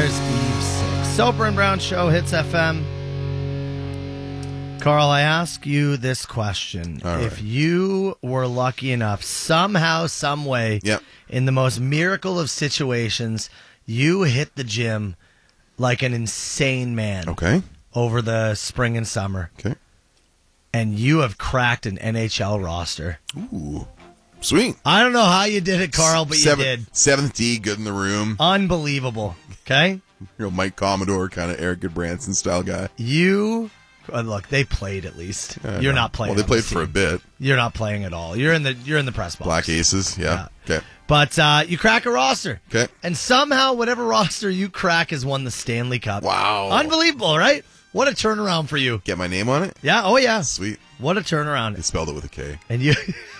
Year's Eve 6. Soper and Brown Show, Hits FM. Carl, I ask you this question. All right. If you were lucky enough, somehow, some way, in the most miracle of situations, you hit the gym like an insane man over the spring and summer. Okay. And you have cracked an NHL roster. Ooh. Sweet. I don't know how you did it, Carl, but you did. 7th D, good in the room. Unbelievable. Okay? Mike Commodore, kind of Eric Goodbranson style guy. Look, they played at least. You're not playing. Well, they played for a bit. You're not playing at all. You're in the press box. Black Aces, yeah. Okay. But you crack a roster. Okay. And somehow, whatever roster you crack has won the Stanley Cup. Wow. Unbelievable, right? What a turnaround for you. Get my name on it? Yeah. Oh, yeah. Sweet. What a turnaround. They spelled it with a K. And you...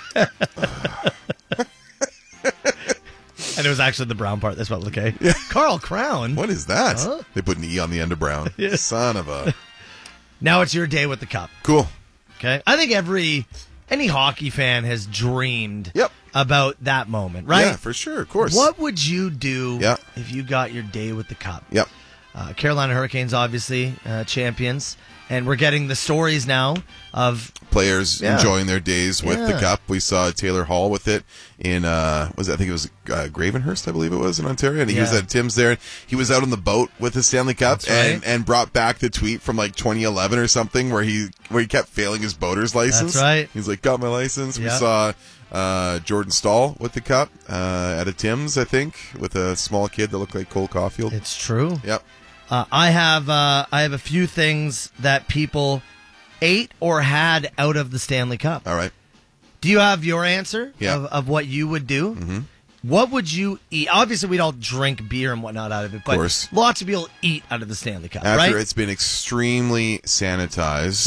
And it was actually the Brown part. That's what, okay. Yeah. Carl Crown. What is that? Huh? They put an E on the end of Brown. Yeah. Son of a... Now it's your day with the Cup. Cool. Okay. I think any hockey fan has dreamed about that moment, right? Yeah, for sure. Of course. What would you do if you got your day with the Cup? Yep. Carolina Hurricanes, obviously, champions. And we're getting the stories now of players enjoying their days with the Cup. We saw Taylor Hall with it in, I think it was Gravenhurst, I believe it was, in Ontario. And he was at Tim's there. He was out on the boat with the Stanley Cup and brought back the tweet from like 2011 or something where he kept failing his boater's license. That's right. He's like, got my license. Yep. We saw Jordan Stahl with the Cup at a Tim's, I think, with a small kid that looked like Cole Caulfield. It's true. Yep. I have a few things that people ate or had out of the Stanley Cup. All right. Do you have your answer of what you would do? Mm-hmm. What would you eat? Obviously, we'd all drink beer and whatnot out of it, but of course. Lots of people eat out of the Stanley Cup, After right? it's been extremely sanitized,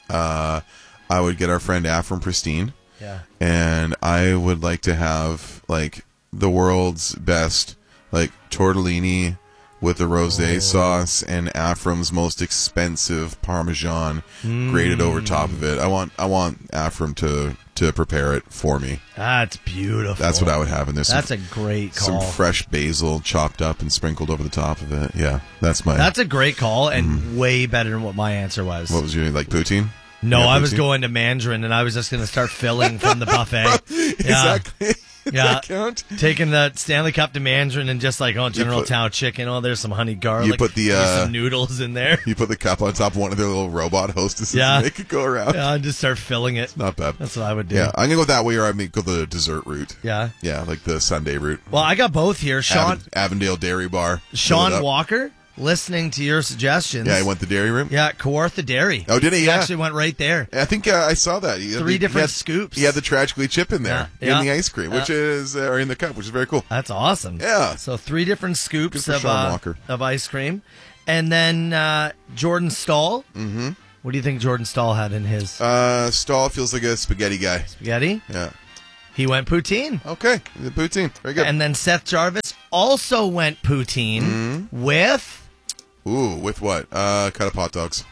I would get our friend Afram Pristine. Yeah. And I would like to have, like, the world's best, like, tortellini with the rosé sauce and Afram's most expensive Parmesan grated over top of it. I want Afram to prepare it for me. That's beautiful. That's what I would have in this. That's a great call. Some fresh basil chopped up and sprinkled over the top of it. Yeah, that's a great call and way better than what my answer was. What was your, like, poutine? No, I was going to Mandarin, and I was just going to start filling from the buffet. Exactly. Yeah, count? Taking the Stanley Cup to Mandarin and just like, General Tao chicken. Oh, there's some honey garlic. You put some noodles in there. You put the cup on top of one of their little robot hostesses and make it go around. Yeah, and just start filling it. Not bad. That's what I would do. Yeah, I'm going to go that way, or I may go the dessert route. Yeah. Yeah, like the sundae route. Well, I got both here. Avondale Dairy Bar. Sean Walker, listening to your suggestions. Yeah, he went the dairy room? Yeah, Kawartha Dairy. Oh, did he? He actually went right there. I think I saw that. Three different scoops. He had the Tragically chip in there in the ice cream, which is, or in the cup, which is very cool. That's awesome. Yeah. So 3 different scoops of ice cream. And then Jordan Stahl. Mm-hmm. What do you think Jordan Stahl had in his? Stahl feels like a spaghetti guy. Spaghetti? Yeah. He went poutine. Okay, the poutine. Very good. And then Seth Jarvis also went poutine with... Ooh, with what? Cut up hot dogs.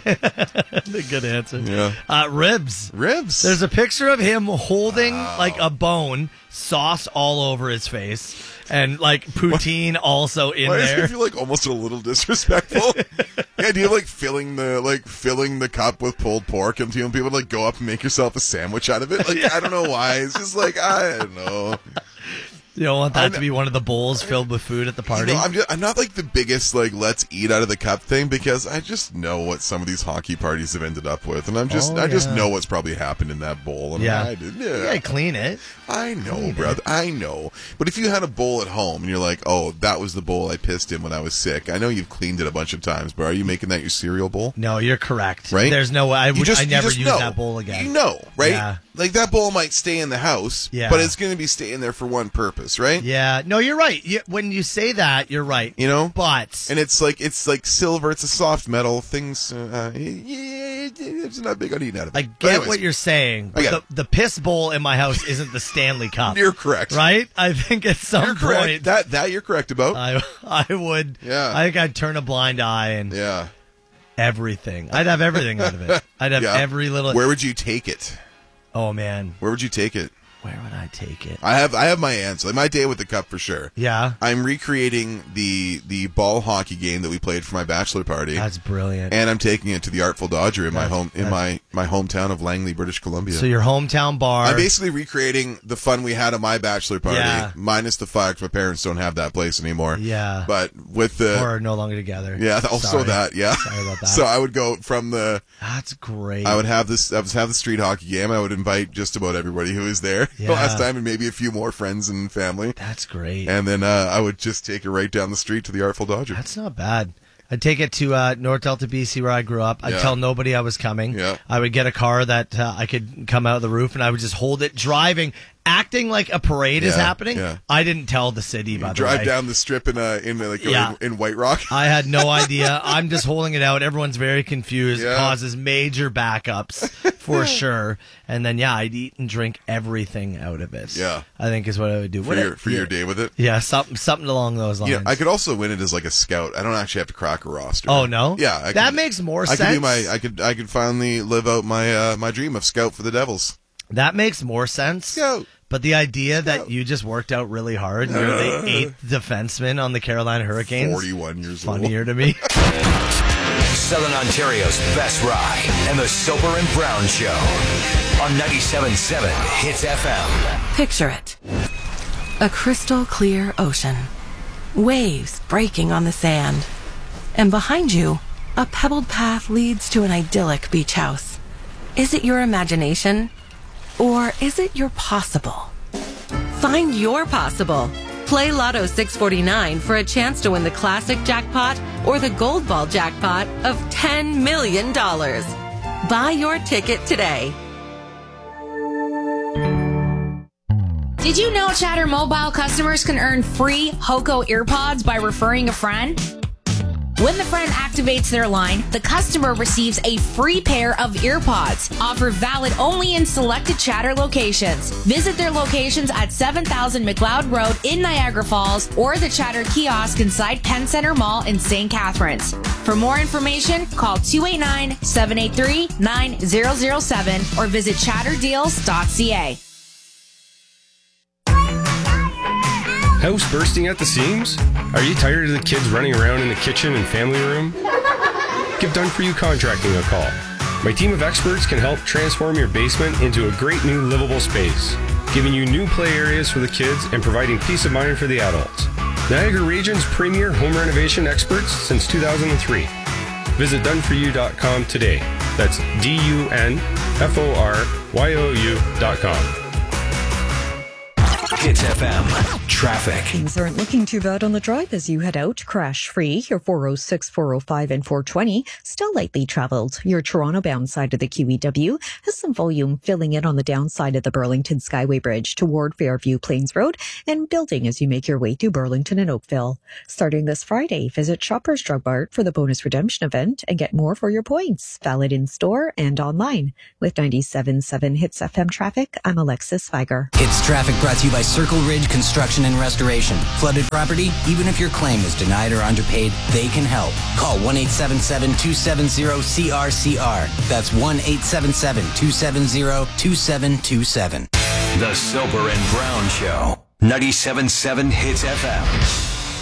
Good answer. Yeah. Ribs. Ribs. There's a picture of him holding like a bone, sauce all over his face, and like poutine also in there. I feel like almost a little disrespectful. The idea of like filling the cup with pulled pork and people like go up and make yourself a sandwich out of it. Like I don't know why. It's just like I don't know. You don't want that to be one of the bowls filled with food at the party? I'm not like the biggest like let's eat out of the cup thing because I just know what some of these hockey parties have ended up with, and I just know what's probably happened in that bowl. And you gotta clean it. I know, brother. I know. But if you had a bowl at home and you're like, oh, that was the bowl I pissed in when I was sick. I know you've cleaned it a bunch of times, but are you making that your cereal bowl? No, you're correct. Right? There's no way. I never use that bowl again. You know, right? Yeah. Like that bowl might stay in the house, but it's going to be staying there for one purpose, right? Yeah. No, you're right. When you say that, you're right. You know? But... And it's like silver. It's a soft metal. Things... it's not big on eating out of it. I get what you're saying. But the piss bowl in my house isn't the Stanley Cup. You're correct. Right? I think at some point... That you're correct about. I would... Yeah. I think I'd turn a blind eye and... Yeah. Everything. I'd have everything out of it. I'd have every little... Where would you take it? Oh, man. Where would you take it? Where would I take it? I have my answer. Like my day with the cup for sure. Yeah. I'm recreating the ball hockey game that we played for my bachelor party. That's brilliant. And I'm taking it to the Artful Dodger in my hometown of Langley, British Columbia. So your hometown bar. I'm basically recreating the fun we had at my bachelor party, minus the fact my parents don't have that place anymore. Yeah. But with the... Or no longer together. Yeah, also that, yeah. Sorry about that. So I would go from the... That's great. I would have the street hockey game. I would invite just about everybody who was there the last time and maybe a few more friends and family. That's great. And then I would just take it right down the street to the Artful Dodger. That's not bad. I'd take it to North Delta, BC, where I grew up. I'd tell nobody I was coming. Yeah. I would get a car that I could come out of the roof, and I would just hold it driving, acting like a parade is happening. Yeah. I didn't tell the city, by the way. Drive down the strip in White Rock. I had no idea. I'm just holding it out. Everyone's very confused. Yeah. Causes major backups for sure. And then, I'd eat and drink everything out of it. Yeah. I think is what I would do. For your day with it? Yeah, something along those lines. Yeah, I could also win it as like a scout. I don't actually have to crack a roster. Oh, no? Yeah. That makes more sense. I could finally live out my dream of scout for the Devils. That makes more sense. Scout. But the idea that you just worked out really hard and you're the 8th defenseman on the Carolina Hurricanes. 41 years old. Funnier to me. Southern Ontario's best rock and the Soper and Brown Show on 97.7 Hits FM. Picture it. A crystal clear ocean. Waves breaking on the sand. And behind you, a pebbled path leads to an idyllic beach house. Is it your imagination? Or is it your possible? Find your possible. Play Lotto 649 for a chance to win the classic jackpot or the gold ball jackpot of $10 million. Buy your ticket today. Did you know Chatter Mobile customers can earn free Hoco earpods by referring a friend? When the friend activates their line, the customer receives a free pair of earpods. Offer valid only in selected Chatter locations. Visit their locations at 7000 McLeod Road in Niagara Falls or the Chatter kiosk inside Penn Center Mall in St. Catharines. For more information, call 289-783-9007 or visit chatterdeals.ca. House bursting at the seams? Are you tired of the kids running around in the kitchen and family room? Give Done For You Contracting a call. My team of experts can help transform your basement into a great new livable space, giving you new play areas for the kids and providing peace of mind for the adults. Niagara Region's premier home renovation experts since 2003. Visit doneforyou.com today. That's DUNFORYOU.com. Hits FM. Traffic. Things aren't looking too bad on the drive as you head out. Crash free. Your 406, 405, and 420 still lightly traveled. Your Toronto bound side of the QEW has some volume filling in on the downside of the Burlington Skyway Bridge toward Fairview Plains Road and building as you make your way to Burlington and Oakville. Starting this Friday, visit Shoppers Drug Mart for the bonus redemption event and get more for your points. Valid in store and online. With 97.7 Hits FM traffic, I'm Alexis Feiger. Hits traffic brought to you by Circle Ridge Construction and Restoration. Flooded property? Even if your claim is denied or underpaid, they can help. Call 1-877-270-CRCR. That's 1-877-270-2727. The Soper and Brown Show. 97.7 Hits FM.